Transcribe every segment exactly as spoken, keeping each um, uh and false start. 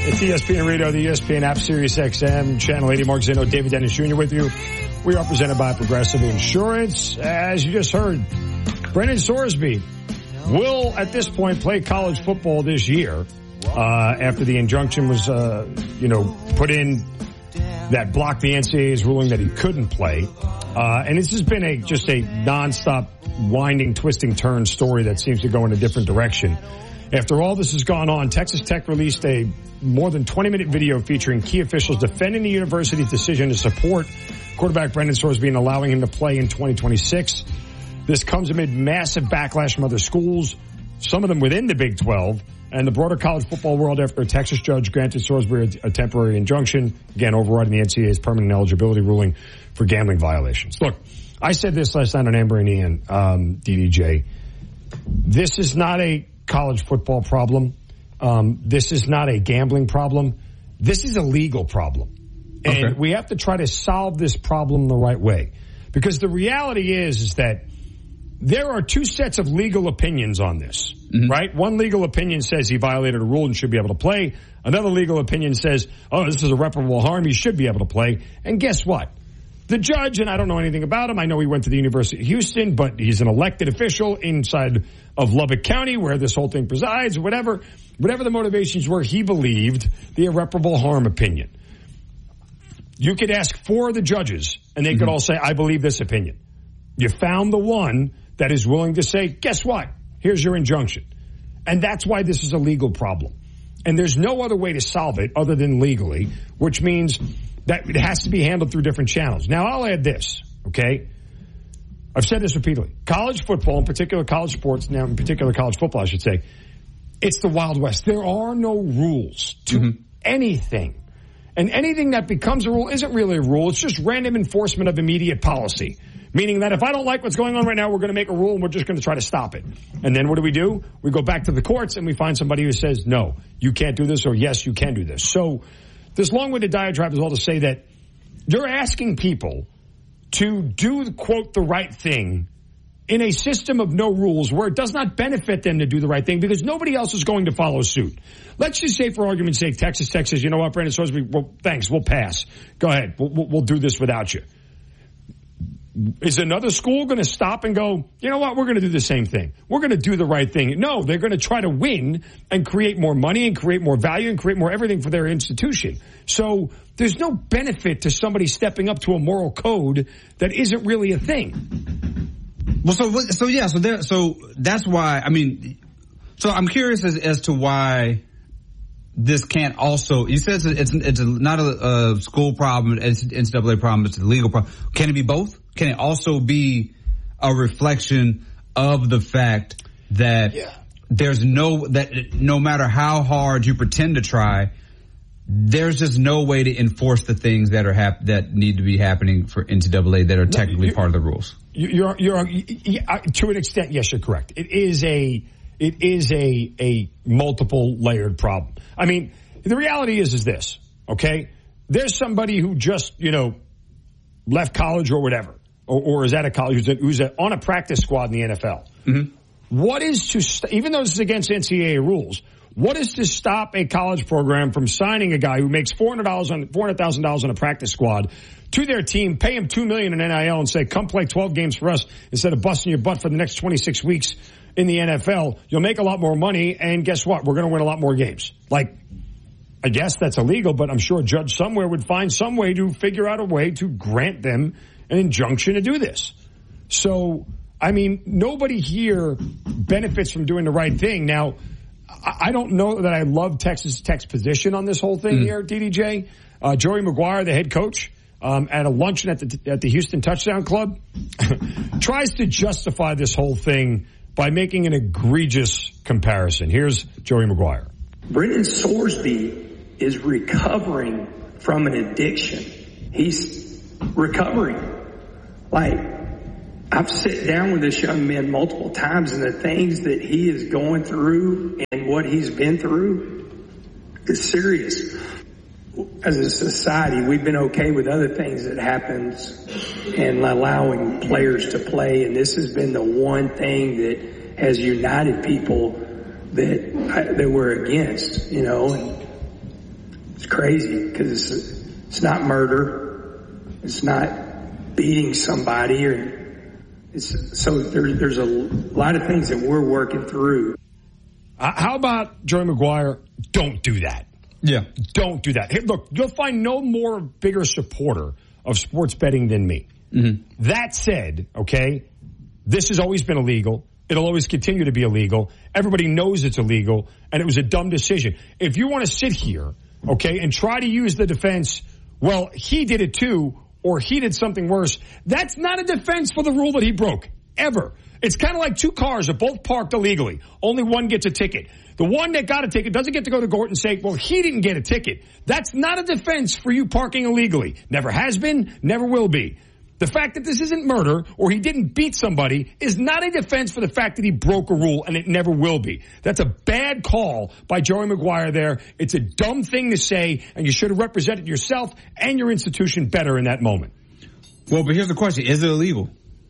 It's E S P N Radio, the E S P N app, Sirius X M, Channel eighty. Mark Zeno, David Dennis Junior with you. We are presented by Progressive Insurance. As you just heard, Brendan Sorsby will, at this point, play college football this year uh, after the injunction was, uh, you know, put in that blocked the N C double A's ruling that he couldn't play. Uh, and this has been a just a nonstop winding, twisting, turn story that seems to go in a different direction. After all this has gone on, Texas Tech released a more than twenty-minute video featuring key officials defending the university's decision to support quarterback Brendan Sorsby and allowing him to play in twenty twenty-six. This comes amid massive backlash from other schools, some of them within the Big twelve, and the broader college football world after a Texas judge granted Sorsby a temporary injunction, again overriding the N C double A's permanent eligibility ruling for gambling violations. Look, I said this last night on Amber and Ian, um, D D J. This is not a college football problem. Um, this is not a gambling problem. This is a legal problem. And okay. we have to try to solve this problem the right way. Because the reality is, is that there are two sets of legal opinions on this, mm-hmm. right? One legal opinion says he violated a rule and should be able to play. Another legal opinion says, oh, this is irreparable harm. He should be able to play. And guess what? The judge, and I don't know anything about him. I know he went to the University of Houston, but he's an elected official inside of Lubbock County where this whole thing presides, whatever. Whatever the motivations were, he believed the irreparable harm opinion. You could ask four of the judges, and they mm-hmm. could all say, I believe this opinion. You found the one that is willing to say, guess what? Here's your injunction. And that's why this is a legal problem. And there's no other way to solve it other than legally, which means that it has to be handled through different channels. Now, I'll add this, okay? I've said this repeatedly. College football, in particular college sports, now in particular college football, I should say, it's the Wild West. There are no rules to mm-hmm. anything. And anything that becomes a rule isn't really a rule. It's just random enforcement of immediate policy. Meaning that if I don't like what's going on right now, we're going to make a rule and we're just going to try to stop it. And then what do we do? We go back to the courts and we find somebody who says, no, you can't do this, or yes, you can do this. So this long-winded diatribe is all to say that you're asking people to do, quote, the right thing in a system of no rules where it does not benefit them to do the right thing because nobody else is going to follow suit. Let's just say, for argument's sake, Texas Tech says, you know what, Brandon Sorsby, well, thanks, we'll pass. Go ahead, we'll, we'll, we'll do this without you. Is another school going to stop and go, you know what, we're going to do the same thing. We're going to do the right thing. No, they're going to try to win and create more money and create more value and create more everything for their institution. So there's no benefit to somebody stepping up to a moral code that isn't really a thing. Well, so, so yeah, so there, so that's why, I mean, so I'm curious as, as to why this can't also, you said it's, it's, it's not a, a school problem, it's an N C double A problem, it's a legal problem. Can it be both? Can it also be a reflection of the fact that yeah. there's no, that no matter how hard you pretend to try, there's just no way to enforce the things that are hap- that need to be happening for N C double A that are technically no, part of the rules? You're, you're, you're, to an extent, yes, you're correct. It is a, it is a, a multiple layered problem. I mean, the reality is, is this, okay? There's somebody who just, you know, left college or whatever, or, or is at a college, who's, a, who's a, on a practice squad in the N F L. Mm-hmm. What is to, st- even though this is against N C double A rules, what is to stop a college program from signing a guy who makes four hundred dollars on four hundred thousand dollars on a practice squad to their team, pay him two million dollars in N I L, and say, "Come play twelve games for us instead of busting your butt for the next twenty-six weeks in the N F L. You'll make a lot more money, and guess what? We're going to win a lot more games." Like, I guess that's illegal, but I'm sure a judge somewhere would find some way to figure out a way to grant them an injunction to do this. So, I mean, nobody here benefits from doing the right thing. Now, I don't know that I love Texas Tech's position on this whole thing mm. here, D D J. Uh, Joey McGuire, the head coach, um, at a luncheon at the at the Houston Touchdown Club, tries to justify this whole thing by making an egregious comparison. Here's Joey McGuire. Brendan Sorsby is recovering from an addiction. He's recovering. Like, I've sat down with this young man multiple times, and the things that he is going through and what he's been through is serious. As a society, we've been okay with other things that happens and allowing players to play, and this has been the one thing that has united people that that we're against, you know. And It's crazy because it's, it's not murder. It's not beating somebody. Or it's, so there, there's a lot of things that we're working through. Uh, how about Joey Maguire? Don't do that. Yeah. Don't do that. Hey, look, you'll find no more bigger supporter of sports betting than me. Mm-hmm. That said, okay, this has always been illegal. It'll always continue to be illegal. Everybody knows it's illegal, and it was a dumb decision. If you want to sit here, okay, and try to use the defense, well, he did it too, or he did something worse, that's not a defense for the rule that he broke, ever. It's kind of like two cars that both parked illegally. Only one gets a ticket. The one that got a ticket doesn't get to go to court and say, well, he didn't get a ticket. That's not a defense for you parking illegally. Never has been, never will be. The fact that this isn't murder or he didn't beat somebody is not a defense for the fact that he broke a rule, and it never will be. That's a bad call by Joey Maguire there. It's a dumb thing to say, and you should have represented yourself and your institution better in that moment. Well, but here's the question. Is it illegal?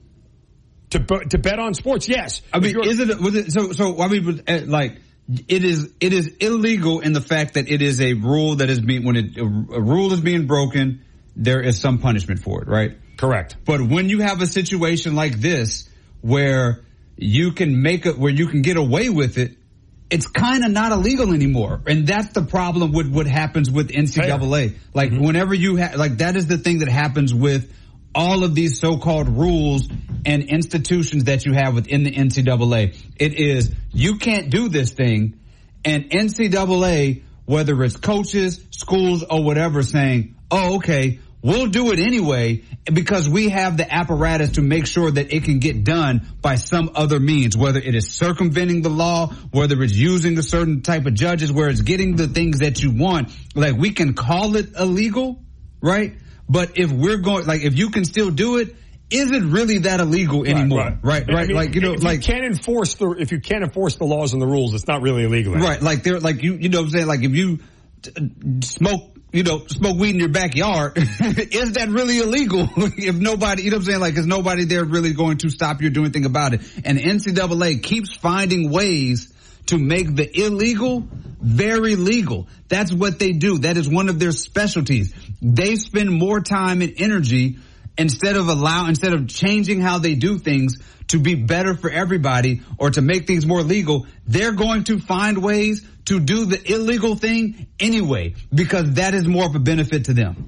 To to bet on sports, yes. I mean, is it, was it, so, so, I mean, like, it is, it is illegal in the fact that it is a rule that is being, when it, a, a rule is being broken, there is some punishment for it, right? Correct. But when you have a situation like this where you can make it, where you can get away with it, it's kind of not illegal anymore. And that's the problem with what happens with N C double A. Like, mm-hmm. whenever you have, like, that is the thing that happens with all of these so-called rules and institutions that you have within the N C double A. It is, you can't do this thing, and N C double A, whether it's coaches, schools, or whatever, saying, oh, okay, we'll do it anyway because we have the apparatus to make sure that it can get done by some other means, whether it is circumventing the law, whether it's using a certain type of judges, where it's getting the things that you want. Like, we can call it illegal, right? But if we're going, like, if you can still do it, is it really that illegal anymore? Right, right, right. right. I mean, like, you know, if like, you can't enforce the, if you can't enforce the laws and the rules, it's not really illegal anymore. Right. Like, they're, like, you, you know what I'm saying? Like, if you t- smoke, you know, smoke weed in your backyard, is that really illegal? If nobody, you know what I'm saying? Like, is nobody there really going to stop you or do anything about it? And the N C double A keeps finding ways to make the illegal very legal. That's what they do. That is one of their specialties. They spend more time and energy instead of allow, instead of changing how they do things to be better for everybody or to make things more legal. They're going to find ways to do the illegal thing anyway, because that is more of a benefit to them.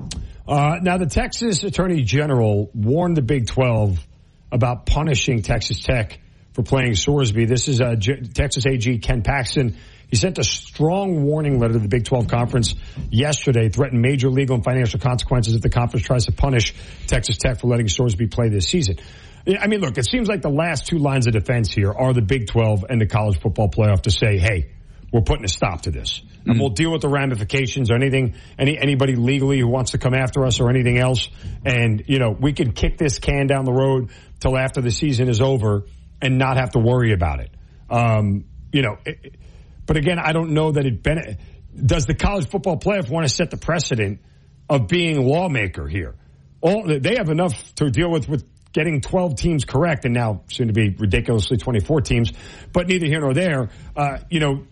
Uh, now, the Texas Attorney General warned the Big twelve about punishing Texas Tech for playing Sorsby. This is uh, J- Texas A G Ken Paxton. He sent a strong warning letter to the Big twelve Conference yesterday, threatened major legal and financial consequences if the conference tries to punish Texas Tech for letting Sorsby play this season. I mean, look, it seems like the last two lines of defense here are the Big twelve and the college football playoff to say, hey, we're putting a stop to this. And mm-hmm. we'll deal with the ramifications or anything, any, anybody legally who wants to come after us or anything else. And, you know, we can kick this can down the road till after the season is over and not have to worry about it. Um, you know, it, but again, I don't know that it ben- does the college football playoff want to set the precedent of being lawmaker here. All they have enough to deal with with getting twelve teams correct, and now soon to be ridiculously twenty-four teams. But neither here nor there. Uh, you know,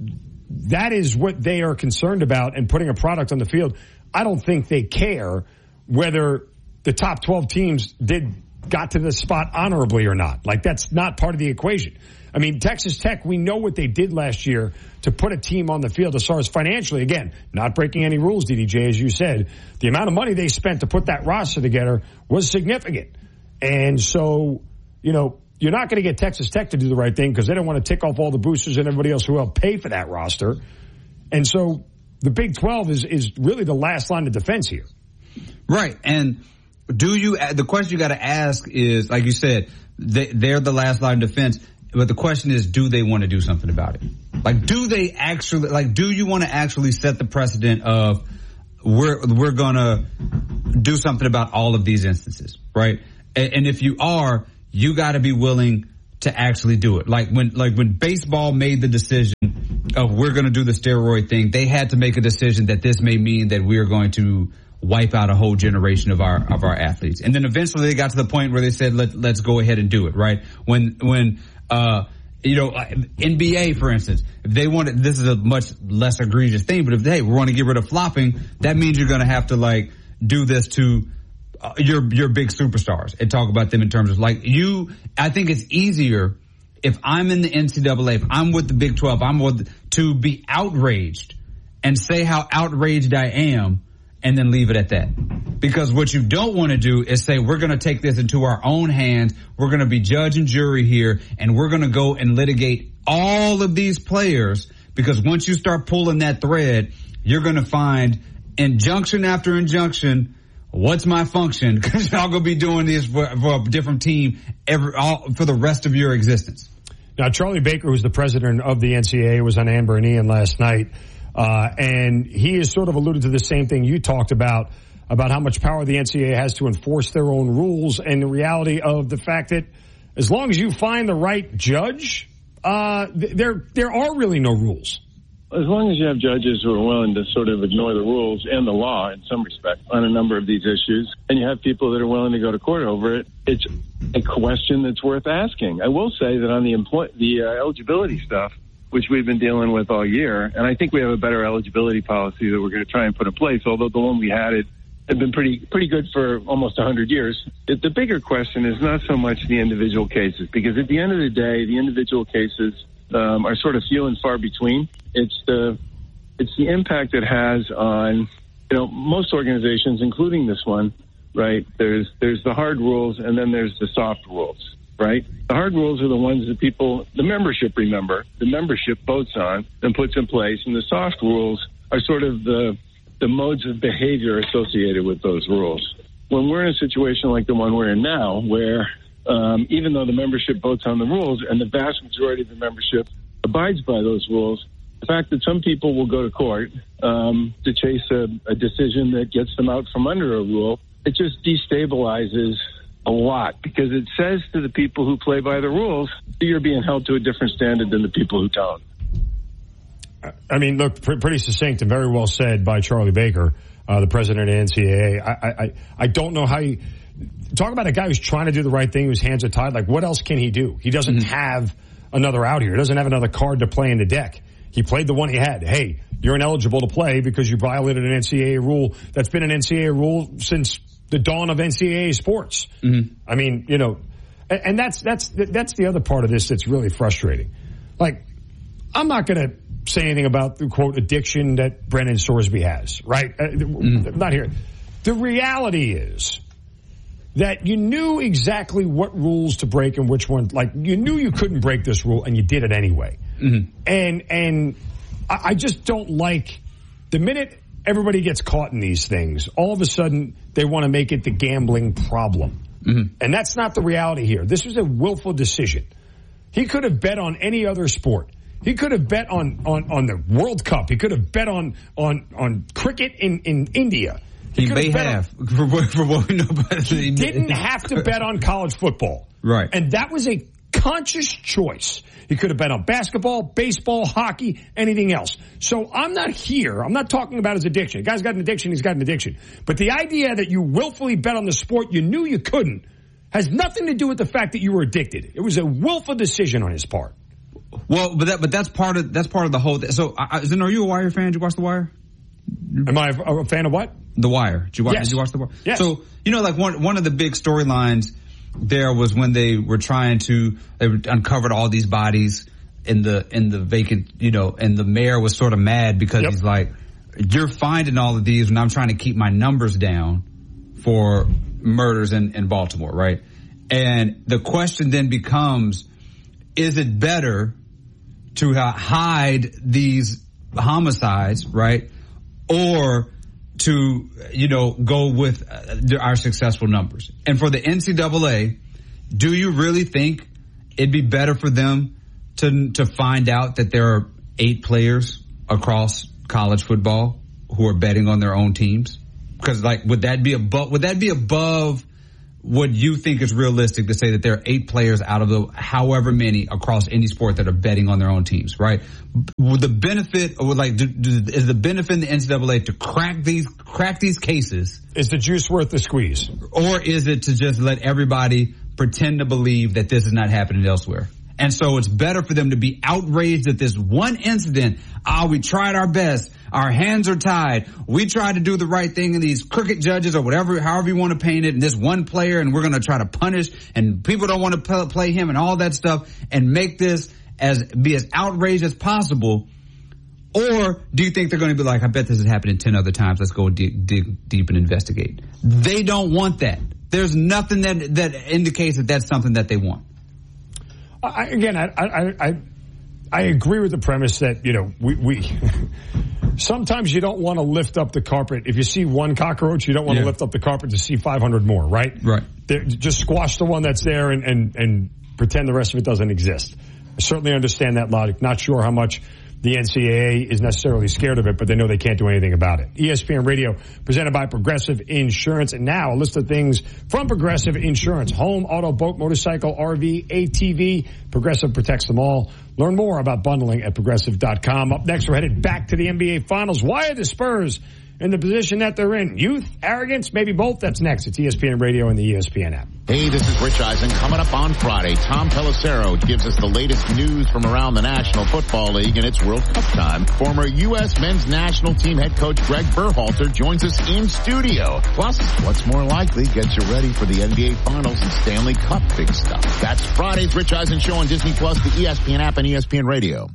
that is what they are concerned about, and putting a product on the field. I don't think they care whether the top twelve teams did got to the spot honorably or not. Like, that's not part of the equation. I mean, Texas Tech, we know what they did last year to put a team on the field as far as financially. Again, not breaking any rules, D D J, as you said. The amount of money they spent to put that roster together was significant. And so, you know, you're not going to get Texas Tech to do the right thing because they don't want to tick off all the boosters and everybody else who will pay for that roster. And so the Big twelve is, is really the last line of defense here. Right. And do you, the question you got to ask is, like you said, they, they're the last line of defense. But the question is, do they want to do something about it? Like, do they actually, like, do you want to actually set the precedent of we're, we're going to do something about all of these instances, right? And, and if you are, you got to be willing to actually do it. Like when, like when baseball made the decision of we're going to do the steroid thing, they had to make a decision that this may mean that we're going to wipe out a whole generation of our, of our athletes. And then eventually they got to the point where they said, let, let's go ahead and do it, right? When, when, Uh, You know, N B A, for instance, if they want it, this is a much less egregious thing, but if they, hey, we want to get rid of flopping, that means you're going to have to like do this to uh, your, your big superstars and talk about them in terms of like you, I think it's easier if I'm in the N C double A, if I'm with the Big twelve, I'm with, to be outraged and say how outraged I am and then leave it at that. Because what you don't want to do is say, we're going to take this into our own hands. We're going to be judge and jury here, and we're going to go and litigate all of these players, because once you start pulling that thread, you're going to find injunction after injunction. What's my function? Because y'all going to be doing this for, for a different team every, all, for the rest of your existence. Now, Charlie Baker, who's the president of the N C double A, was on Amber and Ian last night. Uh, and he has sort of alluded to the same thing you talked about, about how much power the N C double A has to enforce their own rules, and the reality of the fact that as long as you find the right judge, uh, there, there are really no rules. As long as you have judges who are willing to sort of ignore the rules and the law in some respect on a number of these issues, and you have people that are willing to go to court over it, it's a question that's worth asking. I will say that on the employ- the uh, eligibility stuff, which we've been dealing with all year, and I think we have a better eligibility policy that we're going to try and put in place, although the one we had it had been pretty pretty good for almost one hundred years. The, the bigger question is not so much the individual cases, because at the end of the day, the individual cases um, are sort of few and far between. It's the it's the impact it has on, you know, most organizations, including this one, right? There's there's the hard rules, and then there's the soft rules. Right? The hard rules are the ones that people, the membership, remember, the membership votes on and puts in place. And the soft rules are sort of the the modes of behavior associated with those rules. When we're in a situation like the one we're in now, where um, even though the membership votes on the rules and the vast majority of the membership abides by those rules, the fact that some people will go to court um, to chase a, a decision that gets them out from under a rule, it just destabilizes a lot, because it says to the people who play by the rules, you're being held to a different standard than the people who don't. I mean, look, pretty succinct and very well said by Charlie Baker, uh, the president of the N C double A. I, I, I don't know how you talk about a guy who's trying to do the right thing, whose hands are tied. Like, what else can he do? He doesn't mm-hmm. have another out here. He doesn't have another card to play in the deck. He played the one he had. Hey, you're ineligible to play because you violated an N C double A rule that's been an N C double A rule since the dawn of N C double A sports. Mm-hmm. I mean, you know, and, and that's that's that's the other part of this that's really frustrating. Like, I'm not going to say anything about the, quote, addiction that Brennan Sorsby has, right? Uh, mm-hmm. I'm not here. The reality is that you knew exactly what rules to break and which one. Like, you knew you couldn't break this rule, and you did it anyway. Mm-hmm. And and I, I just don't like the minute everybody gets caught in these things, all of a sudden they want to make it the gambling problem. Mm-hmm. And that's not the reality here. This was a willful decision. He could have bet on any other sport. He could have bet on, on, on the World Cup. He could have bet on, on, on cricket in, in India. He, he may have. On, for, what, for what we know about it. He didn't have to bet on college football. Right. And that was a conscious choice. He could have bet on basketball, baseball, hockey, anything else. So I'm not here. I'm not talking about his addiction. The guy's got an addiction. He's got an addiction. But the idea that you willfully bet on the sport you knew you couldn't has nothing to do with the fact that you were addicted. It was a willful decision on his part. Well, but that, but that's part of, that's part of the whole thing. So, I, Zen, are you a Wire fan? Did you watch The Wire? Am I a, a fan of what? The Wire. Did you watch, yes. did you watch The Wire? Yes. So, you know, like one, one of the big storylines there was when they were trying to, they uncovered all these bodies in the, in the vacant, you know, and the mayor was sort of mad because yep. he's like, you're finding all of these when I'm trying to keep my numbers down for murders in, in Baltimore, right? And the question then becomes, is it better to hide these homicides, right? Or to, you know, go with our successful numbers. And for the N C double A, do you really think it'd be better for them to to find out that there are eight players across college football who are betting on their own teams? Because, like, would that be above, would that be above what you think is realistic to say that there are eight players out of the however many across any sport that are betting on their own teams, right? Would the benefit, or would like, do, do, is the benefit in the N C double A to crack these, crack these cases? Is the juice worth the squeeze? Or is it to just let everybody pretend to believe that this is not happening elsewhere? And so it's better for them to be outraged at this one incident. Ah, oh, we tried our best. Our hands are tied. We tried to do the right thing, and these crooked judges or whatever, however you want to paint it, and this one player, and we're going to try to punish, and people don't want to play him and all that stuff, and make this as be as outraged as possible. Or do you think they're going to be like, I bet this has happened in ten other times. Let's go dig, dig deep and investigate. They don't want that. There's nothing that, that indicates that that's something that they want. I, again, I, I, I, I agree with the premise that, you know, we, we sometimes you don't want to lift up the carpet. If you see one cockroach, you don't want yeah. to lift up the carpet to see five hundred more, right? Right. They're, just squash the one that's there and, and, and pretend the rest of it doesn't exist. I certainly understand that logic. Not sure how much the N C double A is necessarily scared of it, but they know they can't do anything about it. E S P N Radio, presented by Progressive Insurance. And now a list of things from Progressive Insurance. Home, auto, boat, motorcycle, R V, A T V. Progressive protects them all. Learn more about bundling at Progressive dot com. Up next, we're headed back to the N B A Finals. Why are the Spurs in the position that they're in? Youth, arrogance, maybe both? That's next. It's E S P N Radio and the E S P N app. Hey, this is Rich Eisen. Coming up on Friday, Tom Pelissero gives us the latest news from around the National Football League, and it's World Cup time. Former U S men's national team head coach Greg Berhalter joins us in studio. Plus, what's more likely gets you ready for the N B A Finals and Stanley Cup big stuff. That's Friday's Rich Eisen Show on Disney Plus, the E S P N app, and E S P N Radio.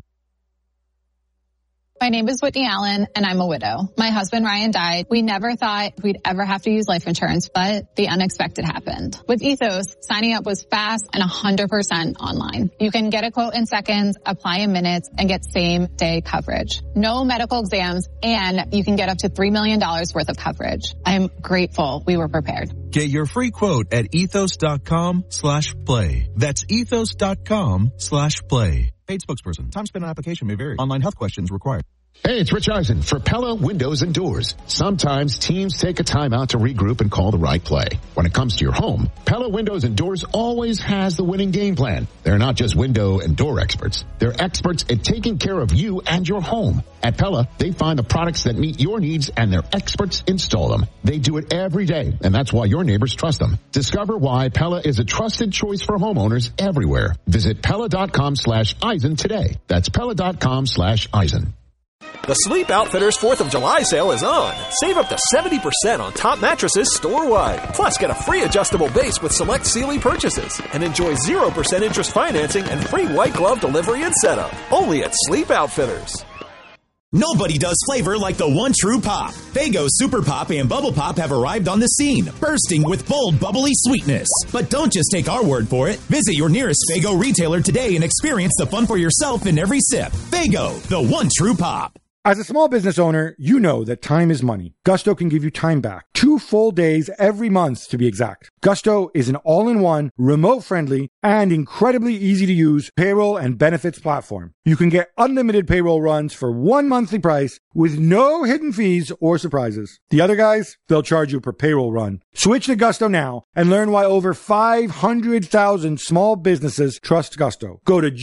My name is Whitney Allen, and I'm a widow. My husband, Ryan, died. We never thought we'd ever have to use life insurance, but the unexpected happened. With Ethos, signing up was fast and one hundred percent online. You can get a quote in seconds, apply in minutes, and get same-day coverage. No medical exams, and you can get up to three million dollars worth of coverage. I'm grateful we were prepared. Get your free quote at ethos.com slash play. That's ethos.com slash play. Paid spokesperson. Time spent on application may vary. Online health questions required. Hey, it's Rich Eisen for Pella Windows and Doors. Sometimes teams take a time out to regroup and call the right play. When it comes to your home, Pella Windows and Doors always has the winning game plan. They're not just window and door experts. They're experts at taking care of you and your home. At Pella, they find the products that meet your needs and their experts install them. They do it every day, and that's why your neighbors trust them. Discover why Pella is a trusted choice for homeowners everywhere. Visit Pella.com slash Eisen today. That's Pella.com slash Eisen. The Sleep Outfitters fourth of July sale is on. Save up to seventy percent on top mattresses store-wide. Plus, get a free adjustable base with select Sealy purchases. And enjoy zero percent interest financing and free white glove delivery and setup. Only at Sleep Outfitters. Nobody does flavor like the one true pop. Faygo Super Pop and Bubble Pop have arrived on the scene, bursting with bold, bubbly sweetness. But don't just take our word for it. Visit your nearest Faygo retailer today and experience the fun for yourself in every sip. Faygo, the one true pop. As a small business owner, you know that time is money. Gusto can give you time back. Two full days every month, to be exact. Gusto is an all-in-one, remote-friendly, and incredibly easy-to-use payroll and benefits platform. You can get unlimited payroll runs for one monthly price with no hidden fees or surprises. The other guys, they'll charge you per payroll run. Switch to Gusto now and learn why over five hundred thousand small businesses trust Gusto. Go to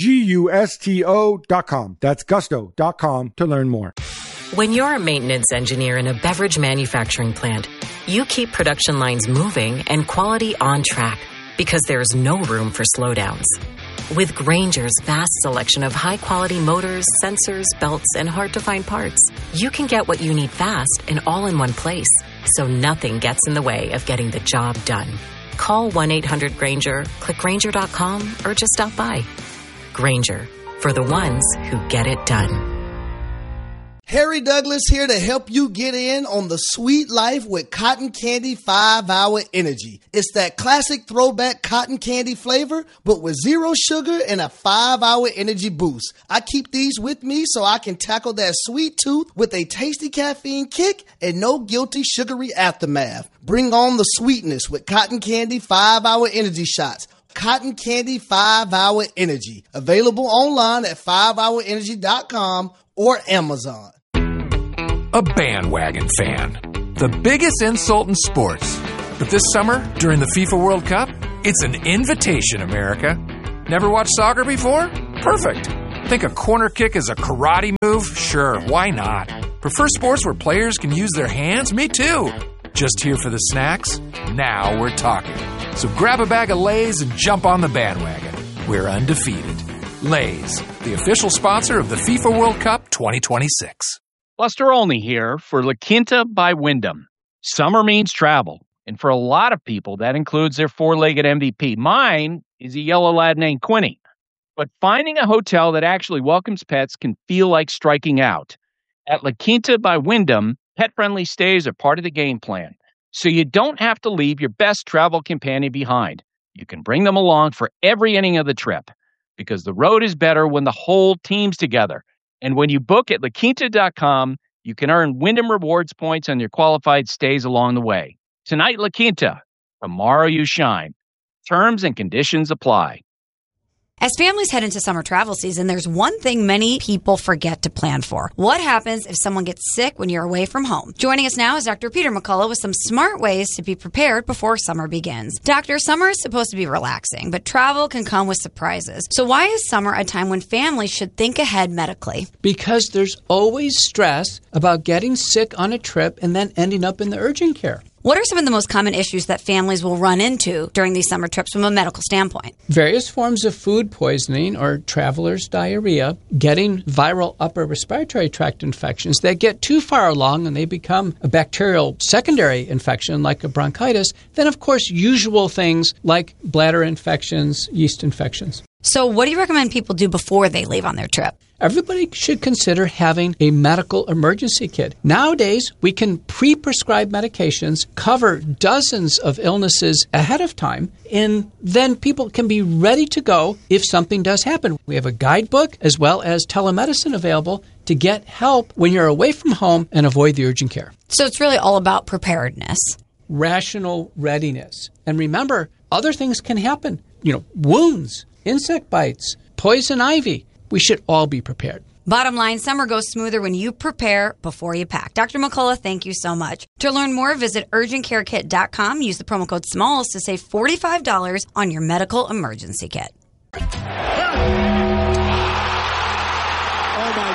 gusto dot com. That's gusto dot com to learn more. When you're a maintenance engineer in a beverage manufacturing plant, you keep production lines moving and quality on track because there's no room for slowdowns. With Grainger's vast selection of high-quality motors, sensors, belts, and hard-to-find parts, you can get what you need fast and all in one place, so nothing gets in the way of getting the job done. Call one eight hundred Grainger, click Grainger dot com, or just stop by. Grainger, for the ones who get it done. Harry Douglas here to help you get in on the sweet life with Cotton Candy five hour Energy. It's that classic throwback cotton candy flavor, but with zero sugar and a five hour energy boost. I keep these with me so I can tackle that sweet tooth with a tasty caffeine kick and no guilty sugary aftermath. Bring on the sweetness with Cotton Candy five hour Energy shots. Cotton Candy five hour Energy. Available online at five hour energy dot com or Amazon. A bandwagon fan. The biggest insult in sports. But this summer, during the FIFA World Cup, it's an invitation, America. Never watched soccer before? Perfect. Think a corner kick is a karate move? Sure, why not? Prefer sports where players can use their hands? Me too. Just here for the snacks? Now we're talking. So grab a bag of Lay's and jump on the bandwagon. We're undefeated. Lay's, the official sponsor of the FIFA World Cup twenty twenty-six. Buster Olney here for La Quinta by Wyndham. Summer means travel, and for a lot of people, that includes their four-legged M V P. Mine is a yellow lad named Quinny. But finding a hotel that actually welcomes pets can feel like striking out. At La Quinta by Wyndham, pet-friendly stays are part of the game plan, so you don't have to leave your best travel companion behind. You can bring them along for every inning of the trip, because the road is better when the whole team's together. And when you book at la quinta dot com, you can earn Wyndham Rewards points on your qualified stays along the way. Tonight, La Quinta. Tomorrow, you shine. Terms and conditions apply. As families head into summer travel season, there's one thing many people forget to plan for. What happens if someone gets sick when you're away from home? Joining us now is Doctor Peter McCullough with some smart ways to be prepared before summer begins. Doctor, summer is supposed to be relaxing, but travel can come with surprises. So why is summer a time when families should think ahead medically? Because there's always stress about getting sick on a trip and then ending up in the urgent care. What are some of the most common issues that families will run into during these summer trips from a medical standpoint? Various forms of food poisoning or traveler's diarrhea, getting viral upper respiratory tract infections that get too far along and they become a bacterial secondary infection like a bronchitis. Then, of course, usual things like bladder infections, yeast infections. So what do you recommend people do before they leave on their trip? Everybody should consider having a medical emergency kit. Nowadays, we can pre-prescribe medications, cover dozens of illnesses ahead of time, and then people can be ready to go if something does happen. We have a guidebook as well as telemedicine available to get help when you're away from home and avoid the urgent care. So it's really all about preparedness. Rational readiness. And remember, other things can happen. You know, wounds, insect bites, poison ivy. We should all be prepared. Bottom line, summer goes smoother when you prepare before you pack. Doctor McCullough, thank you so much. To learn more, visit urgent care kit dot com. Use the promo code SMALLS to save forty-five dollars on your medical emergency kit. Oh, my.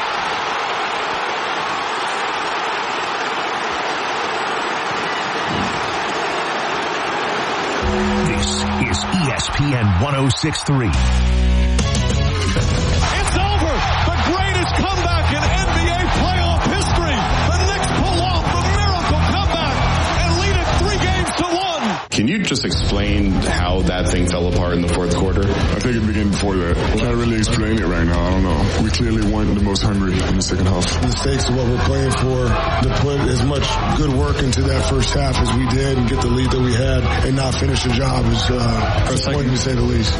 This is E S P N one oh six point three. It's over. The greatest comeback in N B A playoff history. The Knicks pull off the miracle comeback and lead it three games to one. Can you just explain how that thing fell apart in the fourth quarter? I think it began before that. I can't really explain it right now. I don't know. We clearly weren't the most hungry in the second half. The stakes of what we're playing for, to put as much good work into that first half as we did and get the lead that we had and not finish the job is uh, disappointing to say the least.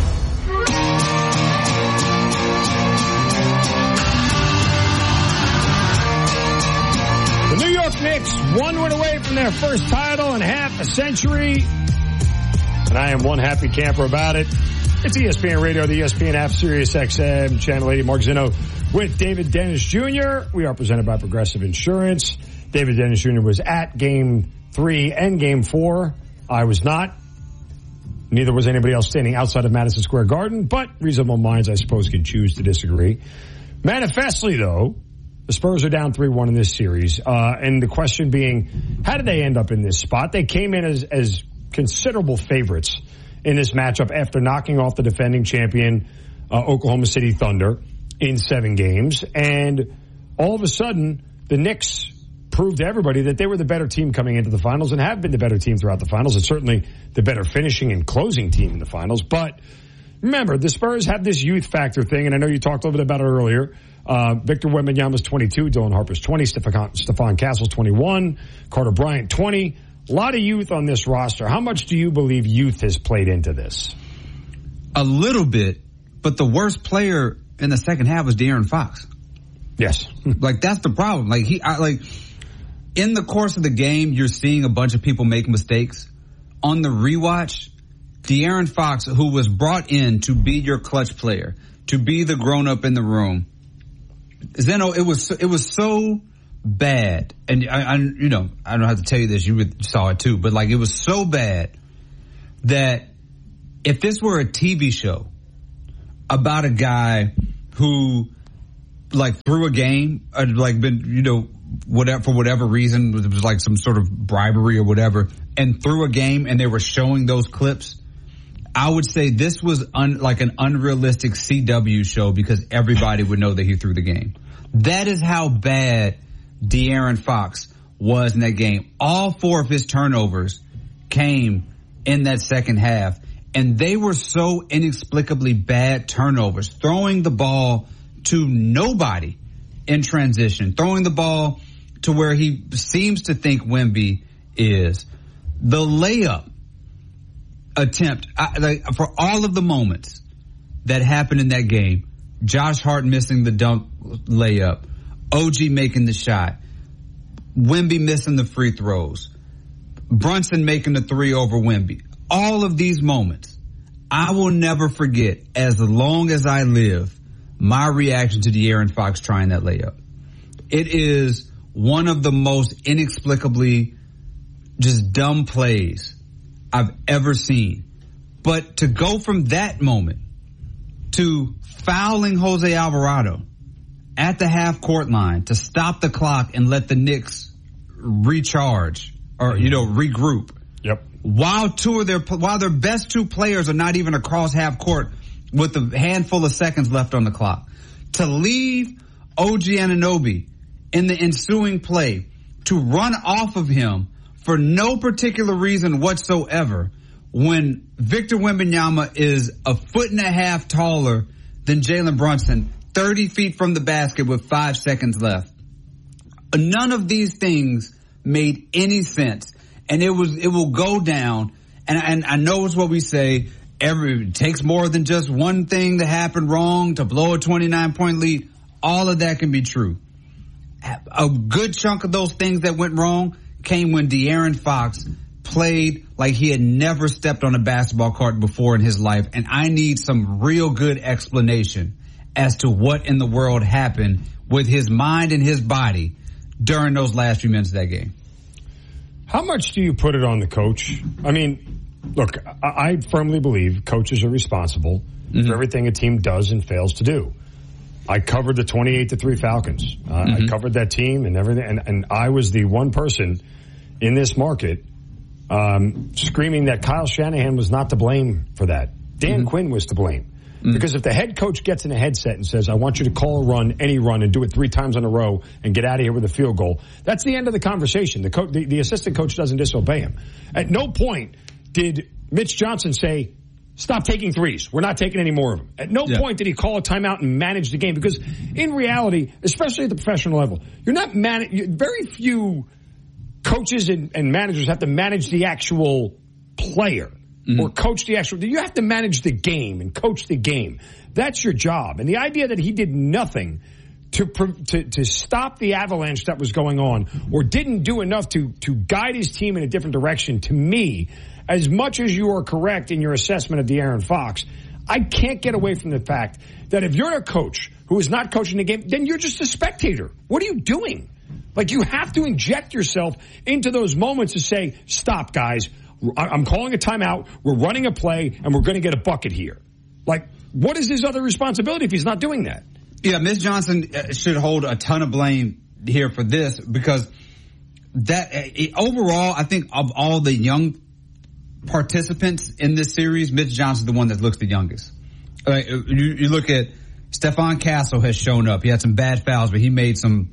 The New York Knicks, one win away from their first title in half a century. And I am one happy camper about it. It's E S P N Radio, the E S P N app, Sirius X M, Channel eighty, Mark Zinno with David Dennis Junior We are presented by Progressive Insurance. David Dennis Junior was at game three and game four. I was not. Neither was anybody else standing outside of Madison Square Garden, but reasonable minds, I suppose, can choose to disagree. Manifestly, though, the Spurs are down three one in this series. Uh, and the question being, how did they end up in this spot? They came in as, as considerable favorites in this matchup after knocking off the defending champion, uh, Oklahoma City Thunder, in seven games. And all of a sudden, the Knicks proved to everybody that they were the better team coming into the finals and have been the better team throughout the finals. It's certainly the better finishing and closing team in the finals. But remember, the Spurs have this youth factor thing, and I know you talked a little bit about it earlier. Uh, Victor Wembanyama's twenty-two, Dylan Harper's twenty, Stephon, Stephon Castle's twenty-one, Carter Bryant twenty. A lot of youth on this roster. How much do you believe youth has played into this? A little bit, but the worst player in the second half was De'Aaron Fox. Yes. Like, that's the problem. Like, he, I, like, in the course of the game, you're seeing a bunch of people make mistakes. On the rewatch, De'Aaron Fox, who was brought in to be your clutch player, to be the grown-up in the room, Zeno, it was it was so bad, and I, I you know I don't have to tell you this, you saw it too, but like it was so bad that if this were a T V show about a guy who like threw a game, or like been you know whatever for whatever reason, it was like some sort of bribery or whatever, and threw a game, and they were showing those clips, I would say this was un, like an unrealistic C W show because everybody would know that he threw the game. That is how bad De'Aaron Fox was in that game. All four of his turnovers came in that second half, and they were so inexplicably bad turnovers, throwing the ball to nobody in transition, throwing the ball to where he seems to think Wemby is. The layup attempt, I, like, for all of the moments that happened in that game, Josh Hart missing the dunk layup, O G making the shot, Wemby missing the free throws, Brunson making the three over Wemby. All of these moments, I will never forget as long as I live my reaction to De'Aaron Fox trying that layup. It is one of the most inexplicably just dumb plays I've ever seen. But to go from that moment to fouling Jose Alvarado at the half court line to stop the clock and let the Knicks recharge or, you know, regroup. Yep. While two of their, while their best two players are not even across half court with a handful of seconds left on the clock. To leave O G Anunoby in the ensuing play to run off of him for no particular reason whatsoever when Victor Wembanyama is a foot and a half taller than Jalen Brunson, thirty feet from the basket with five seconds left. None of these things made any sense. And it was, it will go down. And, and I know it's what we say. Every, it takes more than just one thing to happen wrong to blow a twenty-nine point lead. All of that can be true. A good chunk of those things that went wrong came when De'Aaron Fox played like he had never stepped on a basketball court before in his life. And I need some real good explanation as to what in the world happened with his mind and his body during those last few minutes of that game. How much do you put it on the coach? I mean, look, I, I firmly believe coaches are responsible mm-hmm. for everything a team does and fails to do. I covered the twenty-eight to three Falcons. Uh, mm-hmm. I covered that team and everything, and, and I was the one person in this market um, screaming that Kyle Shanahan was not to blame for that. Dan mm-hmm. Quinn was to blame. Mm-hmm. Because if the head coach gets in a headset and says, I want you to call a run, any run, and do it three times in a row and get out of here with a field goal, that's the end of the conversation. The, co- the, the assistant coach doesn't disobey him. At no point did Mitch Johnson say, stop taking threes. We're not taking any more of them. At no yeah. point did he call a timeout and manage the game. Because in reality, especially at the professional level, you're not man- very few coaches and, and managers have to manage the actual player. Mm-hmm. Or coach the actual, you have to manage the game and coach the game. That's your job. And the idea that he did nothing to, to, to stop the avalanche that was going on or didn't do enough to, to guide his team in a different direction, to me, as much as you are correct in your assessment of De'Aaron Fox, I can't get away from the fact that if you're a coach who is not coaching the game, then you're just a spectator. What are you doing? Like, you have to inject yourself into those moments to say, stop, guys. I'm calling a timeout, we're running a play, and we're going to get a bucket here. Like, what is his other responsibility if he's not doing that? Yeah, Miz Johnson should hold a ton of blame here for this because that it, overall, I think of all the young participants in this series, Mitch Johnson's the one that looks the youngest. Uh, you, you look at Stephon Castle has shown up. He had some bad fouls, but he made some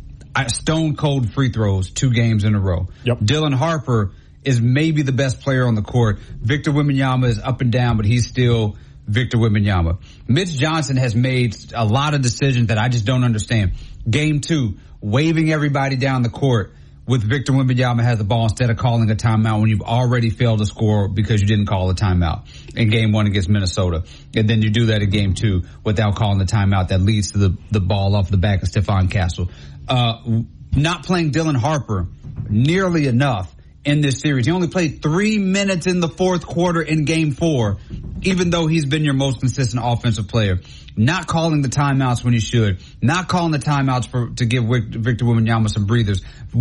stone-cold free throws two games in a row. Yep. Dylan Harper is maybe the best player on the court. Victor Wembanyama is up and down, but he's still Victor Wembanyama. Mitch Johnson has made a lot of decisions that I just don't understand. Game two, waving everybody down the court with Victor Wembanyama has the ball instead of calling a timeout when you've already failed to score because you didn't call a timeout in game one against Minnesota. And then you do that in game two without calling the timeout that leads to the, the ball off the back of Stephon Castle. Uh, not playing Dylan Harper nearly enough in this series. He only played three minutes in the fourth quarter in game four, even though he's been your most consistent offensive player. Not calling the timeouts when he should. Not calling the timeouts for to give Victor Wembanyama some breathers.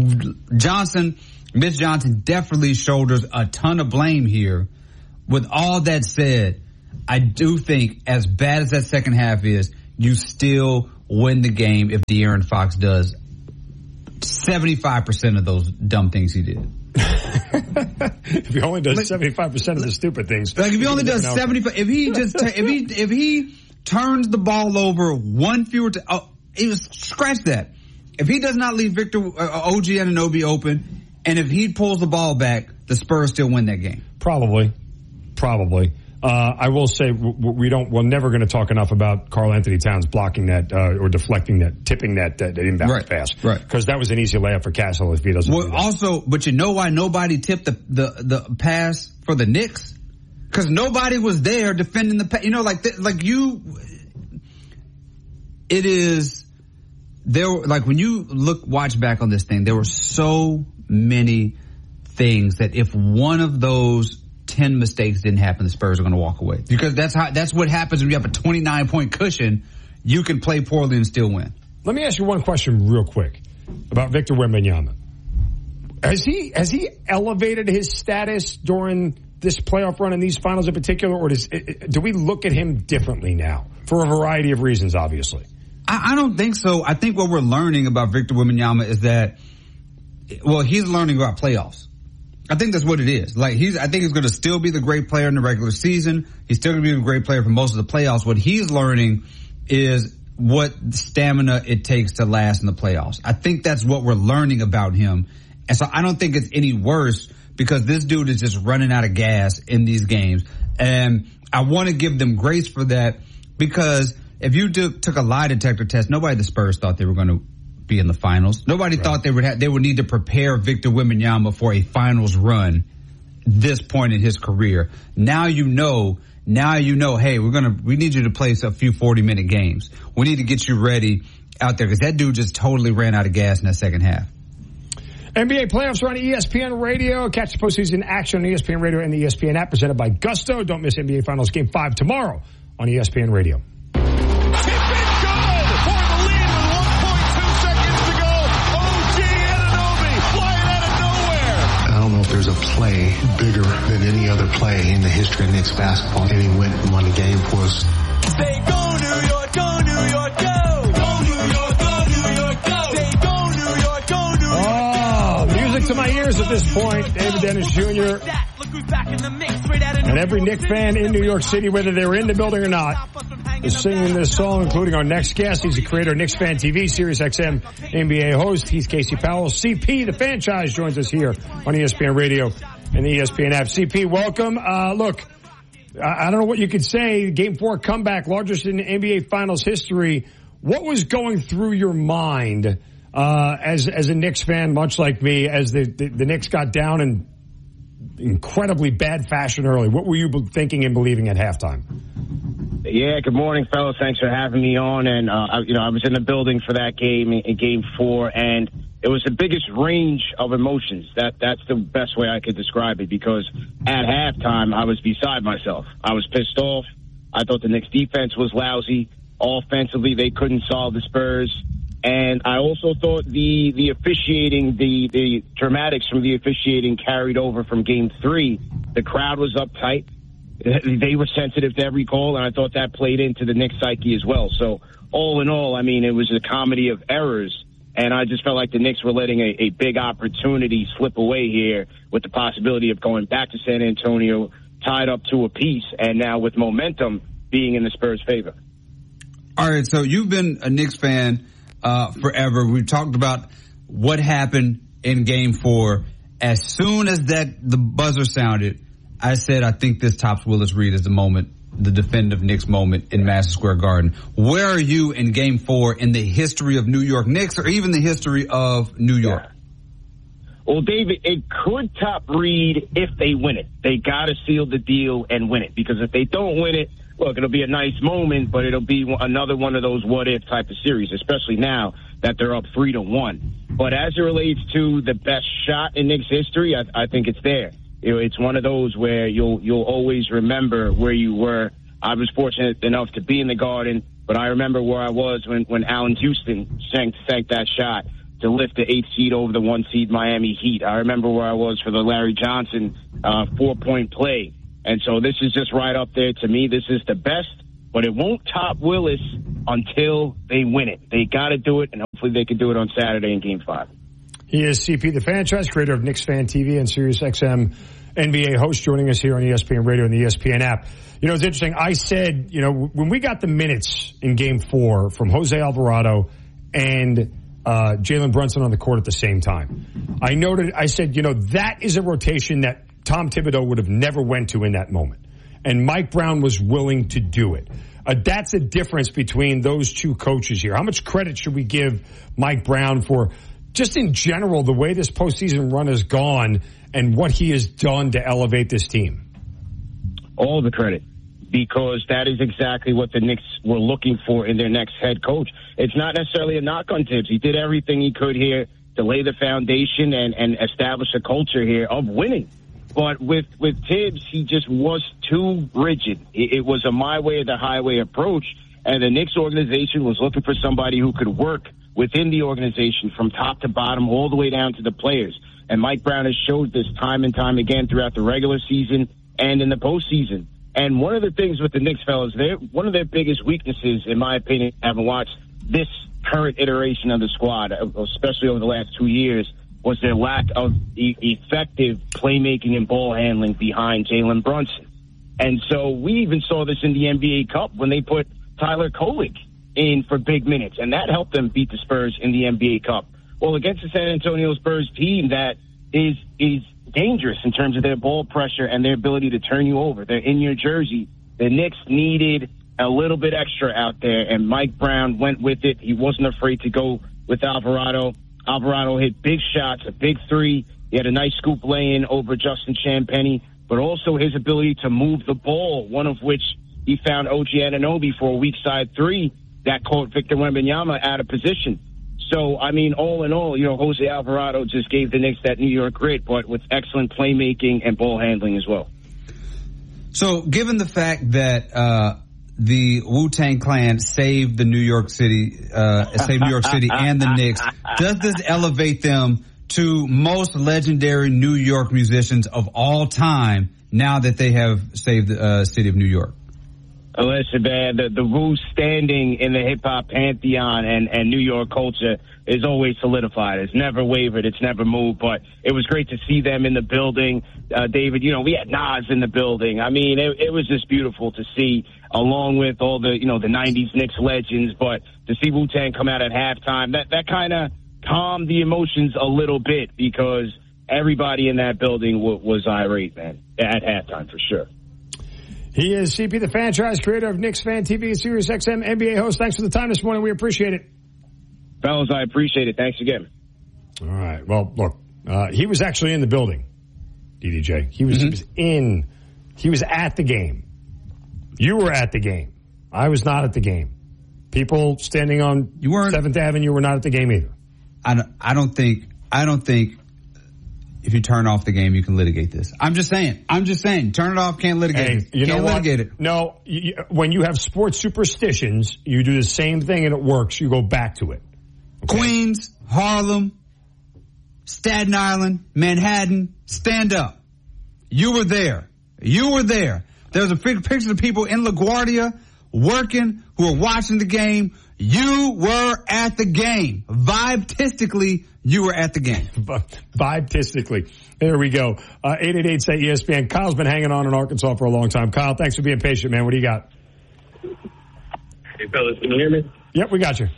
Johnson, Mitch Johnson definitely shoulders a ton of blame here. With all that said, I do think as bad as that second half is, you still win the game if De'Aaron Fox does seventy-five percent of those dumb things he did. If he only does seventy-five percent of the stupid things. Like if he only does seventy-five, if he just, ta- if he, if he turns the ball over one fewer, to, oh, it was, scratch that. If he does not leave Victor, uh, O G Anunoby open, and if he pulls the ball back, the Spurs still win that game. Probably. Probably. Uh, I will say we don't, we're never going to talk enough about Karl Anthony Towns blocking that, uh, or deflecting that, tipping that, that inbound right. pass. Right. Because that was an easy layup for Castle if he doesn't well, do that. Also, but you know why nobody tipped the, the, the pass for the Knicks? Because nobody was there defending the pass. You know, like, th- like you, it is, there, like when you look, watch back on this thing, there were so many things that if one of those ten mistakes didn't happen, the Spurs are going to walk away. Because that's how, that's what happens when you have a twenty-nine point cushion. You can play poorly and still win. Let me ask you one question real quick about Victor Wembanyama. Has he, has he elevated his status during this playoff run in these finals in particular, or does, do we look at him differently now? For a variety of reasons, obviously. I, I don't think so. I think what we're learning about Victor Wembanyama is that, well, he's learning about playoffs. I think that's what it is. Like he's, I think he's going to still be the great player in the regular season. He's still going to be the great player for most of the playoffs. What he's learning is what stamina it takes to last in the playoffs. I think that's what we're learning about him. And so I don't think it's any worse because this dude is just running out of gas in these games. And I want to give them grace for that because if you do, took a lie detector test, nobody at the Spurs thought they were going to be in the finals. Nobody right. thought they would have, they would need to prepare Victor Wembanyama for a finals run this point in his career. Now you know, now you know, hey, we're going to, we need you to play a few forty minute games. We need to get you ready out there because that dude just totally ran out of gas in that second half. N B A playoffs are on E S P N Radio. Catch the postseason action on E S P N Radio and the E S P N app presented by Gusto. Don't miss N B A Finals Game five tomorrow on E S P N Radio. There's a play bigger than any other play in the history of Knicks basketball, and he went and won the game for us. Say go New York, go New York, go! Go New York, go New York, go! Say go New York, go New York, oh, go! Music to my ears at this point. David Dennis Junior And every Knicks fan in New York City, whether they were in the building or not, is singing this song, including our next guest. He's the creator of Knicks Fan T V, Sirius X M N B A host. He's Casey Powell. C P, the franchise, joins us here on E S P N Radio and the E S P N app. C P, welcome. Uh, look, I, I don't know what you could say. Game four comeback, largest in N B A Finals history. What was going through your mind uh, as as a Knicks fan, much like me, as the, the, the Knicks got down in incredibly bad fashion early? What were you thinking and believing at halftime? Yeah, good morning, fellas. Thanks for having me on. And, uh, I, you know, I was in the building for that game in game four, and it was the biggest range of emotions. That That's the best way I could describe it, because at halftime, I was beside myself. I was pissed off. I thought the Knicks defense was lousy. Offensively, they couldn't solve the Spurs. And I also thought the, the officiating, the, the dramatics from the officiating carried over from game three. The crowd was uptight. They were sensitive to every call, and I thought that played into the Knicks psyche as well. So all in all, I mean, it was a comedy of errors, and I just felt like the Knicks were letting a, a big opportunity slip away here with the possibility of going back to San Antonio, tied up to a piece, and now with momentum being in the Spurs' favor. All right, so you've been a Knicks fan uh, forever. We've talked about what happened in Game Four. As soon as that the buzzer sounded, I said, I think this tops Willis Reed as the moment, the definitive Knicks moment in Madison Square Garden. Where are you in Game Four in the history of New York Knicks, or even the history of New York? Yeah. Well, David, it could top Reed if they win it. They got to seal the deal and win it, because if they don't win it, look, it'll be a nice moment, but it'll be another one of those what-if type of series, especially now that they're up three to one. But as it relates to the best shot in Knicks history, I, I think it's there. You know, it's one of those where you'll you'll always remember where you were. I was fortunate enough to be in the Garden, but I remember where I was when, when Allen Houston sank, sank that shot to lift the eighth seed over the one seed Miami Heat. I remember where I was for the Larry Johnson uh, four-point play. And so this is just right up there. To me, this is the best, but it won't top Willis until they win it. They got to do it, and hopefully they can do it on Saturday in Game five. He is C P the Franchise, creator of Knicks Fan T V and Sirius X M N B A host, joining us here on E S P N Radio and the E S P N app. You know, it's interesting. I said, you know, when we got the minutes in Game Four from Jose Alvarado and uh, Jalen Brunson on the court at the same time, I noted. I said, you know, that is a rotation that Tom Thibodeau would have never went to in that moment, and Mike Brown was willing to do it. Uh, that's a difference between those two coaches here. How much credit should we give Mike Brown for, just in general, the way this postseason run has gone and what he has done to elevate this team? All the credit, because that is exactly what the Knicks were looking for in their next head coach. It's not necessarily a knock on Tibbs. He did everything he could here to lay the foundation and, and establish a culture here of winning. But with, with Tibbs, he just was too rigid. It, it was a my way or the highway approach, and the Knicks organization was looking for somebody who could work within the organization from top to bottom all the way down to the players. And Mike Brown has showed this time and time again throughout the regular season and in the postseason. And one of the things with the Knicks, fellas, they're, one of their biggest weaknesses, in my opinion, having watched this current iteration of the squad, especially over the last two years, was their lack of e- effective playmaking and ball handling behind Jalen Brunson. And so we even saw this in the N B A Cup when they put Tyler Kolek in for big minutes, and that helped them beat the Spurs in the N B A Cup. Well, against the San Antonio Spurs team that is is dangerous in terms of their ball pressure and their ability to turn you over. They're in your jersey. The Knicks needed a little bit extra out there, and Mike Brown went with it. He wasn't afraid to go with Alvarado. Alvarado hit big shots, a big three. He had a nice scoop lay-in over Justin Champagnie, but also his ability to move the ball, one of which he found O G Anunoby for a weak side three that caught Victor Wembanyama out of position. So, I mean, all in all, you know, Jose Alvarado just gave the Knicks that New York grit, but with excellent playmaking and ball handling as well. So, given the fact that uh, the Wu-Tang Clan saved the New York City, uh, saved New York City and the Knicks, does this elevate them to most legendary New York musicians of all time now that they have saved the uh, city of New York? Listen, man, the, the Wu standing in the hip-hop pantheon and, and New York culture is always solidified. It's never wavered. It's never moved. But it was great to see them in the building. Uh, David, you know, we had Nas in the building. I mean, it, it was just beautiful to see, along with all the, you know, the nineties Knicks legends. But to see Wu-Tang come out at halftime, that, that kind of calmed the emotions a little bit, because everybody in that building w- was irate, man, at halftime for sure. He is C P the Franchise, creator of Knicks Fan T V, Sirius X M N B A host. Thanks for the time this morning. We appreciate it. Fellas, I appreciate it. Thanks again. All right. Well, look, uh, he was actually in the building, D D J. He was, mm-hmm. he was in, he was at the game. You were at the game. I was not at the game. People standing on you weren't, seventh Avenue were not at the game either. I don't, I don't think, I don't think if you turn off the game, you can litigate this. I'm just saying. I'm just saying. Turn it off, can't litigate hey, it. You can't know what? litigate it. No, you, when you have sports superstitions, you do the same thing and it works. You go back to it. Okay? Queens, Harlem, Staten Island, Manhattan, stand up. You were there. You were there. There's a big picture of people in LaGuardia working who are watching the game. You were at the game. Vibe-tistically, you were at the game. Vibe-tistically. There we go. Uh, eight eight eight, say E S P N. Kyle's been hanging on in Arkansas for a long time. Kyle, thanks for being patient, man. What do you got? Hey, fellas, can you hear me? Yep, we got you.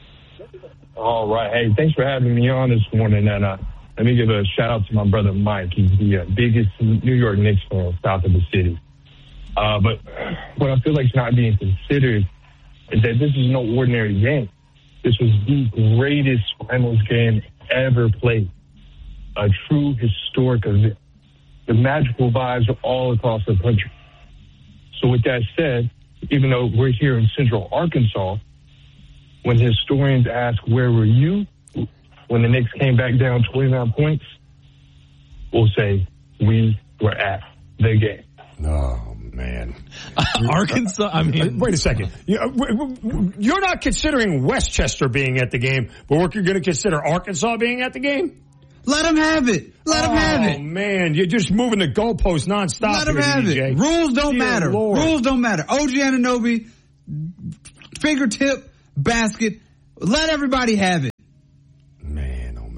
All right. Hey, thanks for having me on this morning. And uh, let me give a shout-out to my brother Mike. He's the uh, biggest New York Knicks fan south of the city. Uh, but what I feel like is not being considered is that this is no ordinary game. This was the greatest finals game ever played. A true historic event. The magical vibes are all across the country. So with that said, even though we're here in central Arkansas, when historians ask, where were you when the Knicks came back down twenty-nine points, we'll say we were at the game. Oh, man. Arkansas, I mean. Wait a second. You're not considering Westchester being at the game, but we're going to consider Arkansas being at the game? Let them have it. Let them oh, have it. Oh, man. You're just moving the goalposts nonstop. Let them have D J. it. Rules don't Dear matter. Lord. Rules don't matter. O G Anunoby, fingertip, basket. Let everybody have it. Man, oh, man.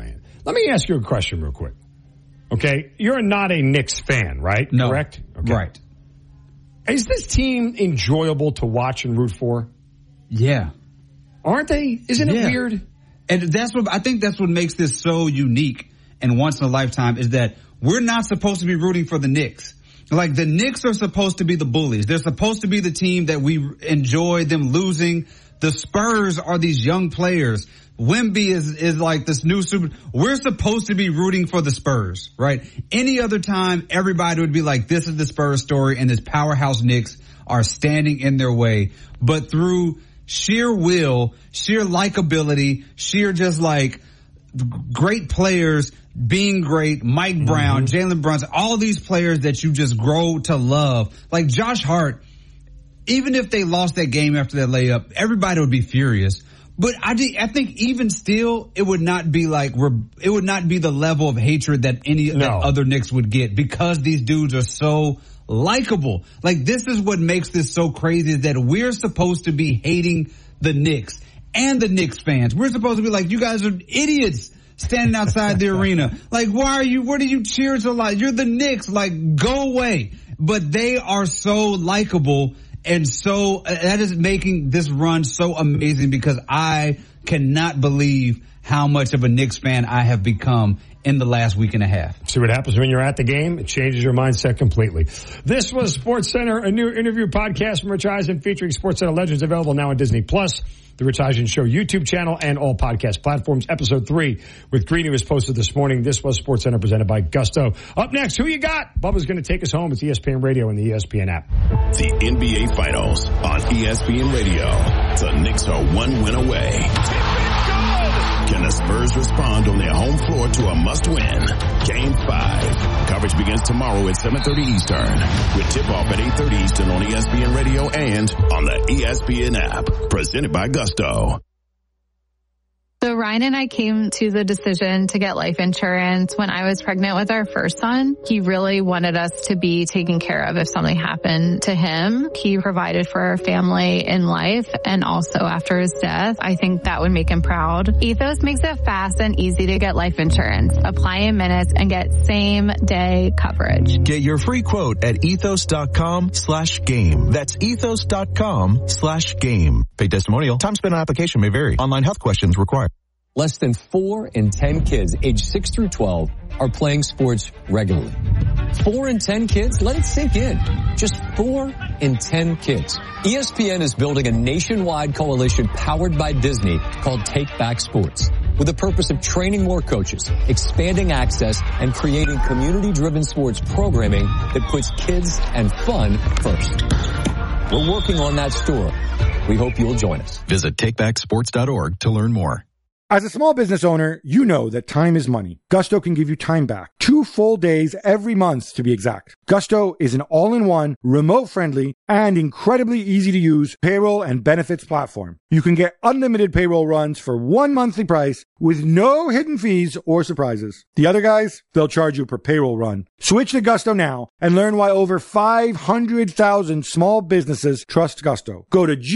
Let me ask you a question real quick. Okay, you're not a Knicks fan, right? No. Correct? Okay. Right. Is this team enjoyable to watch and root for? Yeah. Aren't they? Isn't Yeah. it weird? And that's what I think that's what makes this so unique and once in a lifetime is that we're not supposed to be rooting for the Knicks. Like the Knicks are supposed to be the bullies. They're supposed to be the team that we enjoy them losing. The Spurs are these young players. Wemby is, is like this new super. We're supposed to be rooting for the Spurs, right? Any other time, everybody would be like, this is the Spurs story and this powerhouse Knicks are standing in their way. But through sheer will, sheer likability, sheer just like great players being great, Mike Brown, mm-hmm. Jalen Brunson, all these players that you just grow to love. Like Josh Hart, even if they lost that game after that layup, everybody would be furious. But I, I think even still, it would not be like, it would not be the level of hatred that any no. that other Knicks would get because these dudes are so likable. Like this is what makes this so crazy is that we're supposed to be hating the Knicks and the Knicks fans. We're supposed to be like, you guys are idiots standing outside the arena. Like, why are you, what do you cheer so loud? You're the Knicks. Like, go away. But they are so likable. And so uh, that is making this run so amazing because I cannot believe how much of a Knicks fan I have become in the last week and a half. See what happens when you're at the game? It changes your mindset completely. This was SportsCenter, a new interview podcast from Rich Eisen featuring SportsCenter legends available now on Disney Plus, the Rich Eisen Show YouTube channel, and all podcast platforms. Episode three with Greeny was posted this morning. This was SportsCenter presented by Gusto. Up next, who you got? Bubba's going to take us home. It's E S P N Radio and the E S P N app. The N B A Finals on E S P N Radio. The Knicks are one win away. Can the Spurs respond on their home floor to a must-win? Game five. Coverage begins tomorrow at seven thirty Eastern. With tip-off at eight thirty Eastern on E S P N Radio and on the E S P N app. Presented by Gusto. So Ryan and I came to the decision to get life insurance when I was pregnant with our first son. He really wanted us to be taken care of if something happened to him. He provided for our family in life and also after his death. I think that would make him proud. Ethos makes it fast and easy to get life insurance. Apply in minutes and get same day coverage. Get your free quote at ethos.com slash game. That's ethos.com slash game. Paid testimonial. Time spent on application may vary. Online health questions required. Less than four in ten kids aged six through twelve are playing sports regularly. Four in ten kids? Let it sink in. Just four in ten kids. E S P N is building a nationwide coalition powered by Disney called Take Back Sports, with the purpose of training more coaches, expanding access, and creating community-driven sports programming that puts kids and fun first. We're working on that story. We hope you'll join us. Visit take back sports dot org to learn more. As a small business owner, you know that time is money. Gusto can give you time back. Two full days every month, to be exact. Gusto is an all-in-one, remote-friendly, and incredibly easy-to-use payroll and benefits platform. You can get unlimited payroll runs for one monthly price with no hidden fees or surprises. The other guys, they'll charge you per payroll run. Switch to Gusto now and learn why over five hundred thousand small businesses trust Gusto. Go to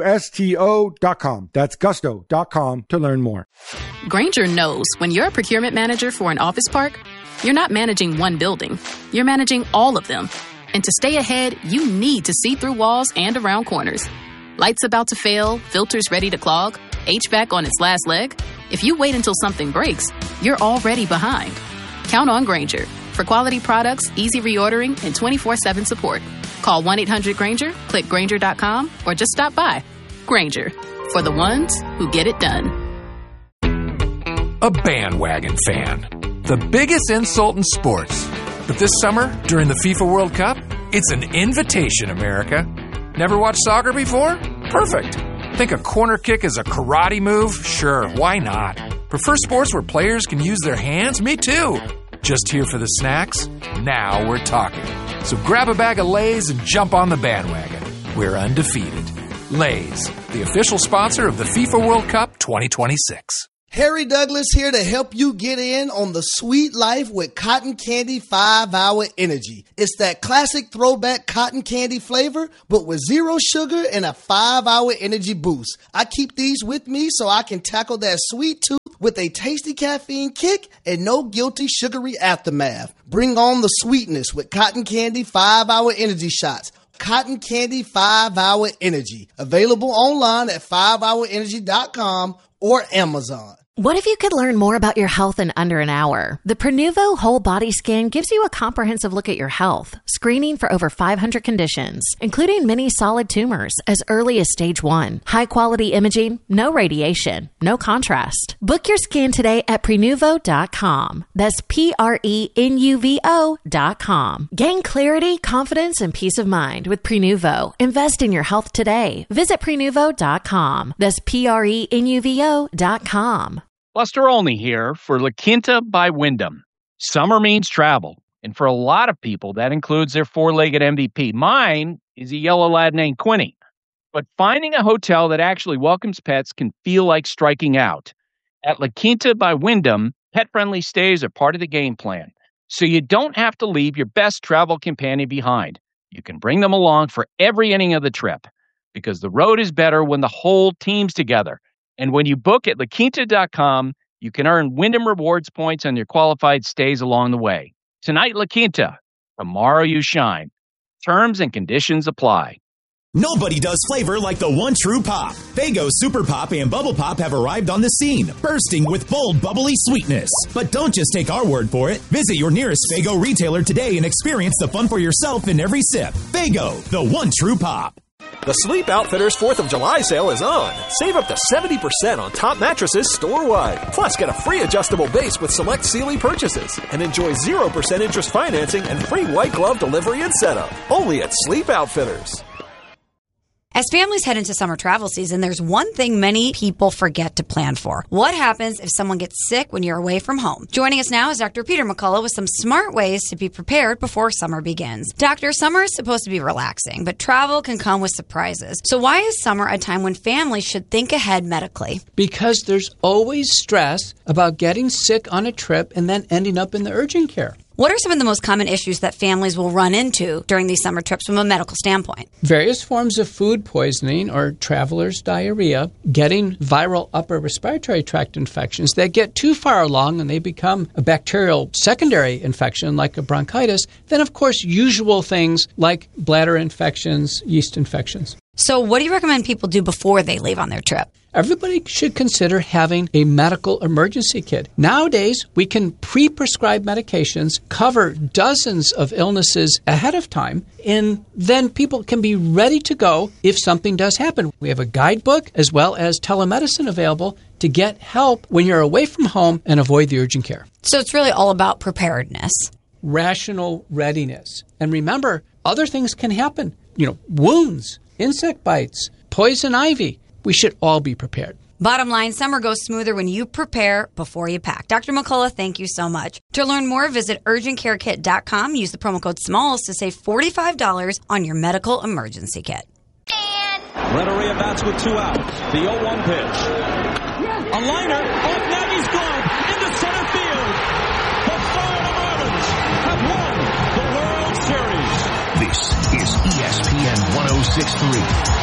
gusto dot com. That's gusto dot com to learn more. Grainger knows when you're a procurement manager for an office park, you're not managing one building. You're managing all of them. And to stay ahead, you need to see through walls and around corners. Lights about to fail, filters ready to clog, H V A C on its last leg. If you wait until something breaks, you're already behind. Count on Grainger for quality products, easy reordering, and twenty-four seven support. Call one eight hundred Grainger, click Grainger dot com, or just stop by. Grainger, for the ones who get it done. A bandwagon fan. The biggest insult in sports. But this summer, during the FIFA World Cup, it's an invitation, America. Never watched soccer before? Perfect. Think a corner kick is a karate move? Sure, why not? Prefer sports where players can use their hands? Me too. Just here for the snacks? Now we're talking. So grab a bag of Lay's and jump on the bandwagon. We're undefeated. Lay's, the official sponsor of the FIFA World Cup twenty twenty-six. Harry Douglas here to help you get in on the sweet life with Cotton Candy five hour Energy. It's that classic throwback cotton candy flavor, but with zero sugar and a five hour energy boost. I keep these with me so I can tackle that sweet tooth with a tasty caffeine kick and no guilty sugary aftermath. Bring on the sweetness with Cotton Candy five hour Energy Shots. Cotton Candy five hour Energy. Available online at five hour energy dot com or Amazon. What if you could learn more about your health in under an hour? The Prenuvo Whole Body Scan gives you a comprehensive look at your health, screening for over five hundred conditions, including many solid tumors as early as stage one. High quality imaging, no radiation, no contrast. Book your scan today at Prenuvo dot com. That's P R E N U V O dot com. Gain clarity, confidence, and peace of mind with Prenuvo. Invest in your health today. Visit Prenuvo dot com. That's P R E N U V O dot com. Buster Olney here for La Quinta by Wyndham. Summer means travel, and for a lot of people, that includes their four-legged M V P. Mine is a yellow lad named Quinny. But finding a hotel that actually welcomes pets can feel like striking out. At La Quinta by Wyndham, pet-friendly stays are part of the game plan, so you don't have to leave your best travel companion behind. You can bring them along for every inning of the trip, because the road is better when the whole team's together. And when you book at La Quinta dot com, you can earn Wyndham Rewards points on your qualified stays along the way. Tonight, La Quinta. Tomorrow, you shine. Terms and conditions apply. Nobody does flavor like the one true pop. Faygo Super Pop and Bubble Pop have arrived on the scene, bursting with bold, bubbly sweetness. But don't just take our word for it. Visit your nearest Faygo retailer today and experience the fun for yourself in every sip. Faygo, the one true pop. The Sleep Outfitters fourth of July sale is on. Save up to seventy percent on top mattresses store-wide. Plus, get a free adjustable base with select Sealy purchases. And enjoy zero percent interest financing and free white glove delivery and setup. Only at Sleep Outfitters. As families head into summer travel season, there's one thing many people forget to plan for. What happens if someone gets sick when you're away from home? Joining us now is Doctor Peter McCullough with some smart ways to be prepared before summer begins. Doctor, summer is supposed to be relaxing, but travel can come with surprises. So why is summer a time when families should think ahead medically? Because there's always stress about getting sick on a trip and then ending up in the urgent care. What are some of the most common issues that families will run into during these summer trips from a medical standpoint? Various forms of food poisoning or traveler's diarrhea, getting viral upper respiratory tract infections that get too far along and they become a bacterial secondary infection like a bronchitis. Then, of course, usual things like bladder infections, yeast infections. So what do you recommend people do before they leave on their trip? Everybody should consider having a medical emergency kit. Nowadays, we can pre-prescribe medications, cover dozens of illnesses ahead of time, and then people can be ready to go if something does happen. We have a guidebook as well as telemedicine available to get help when you're away from home and avoid the urgent care. So it's really all about preparedness. Rational readiness. And remember, other things can happen. You know, wounds, insect bites, poison ivy. We should all be prepared. Bottom line, summer goes smoother when you prepare before you pack. Doctor McCullough, thank you so much. To learn more, visit urgent care kit dot com. Use the promo code SMALLS to save forty-five dollars on your medical emergency kit. Renteria bats with two outs. The oh one pitch. A liner off Nagy's glove into center field. The Florida Marlins have won the World Series. This is E S P N one oh six point three.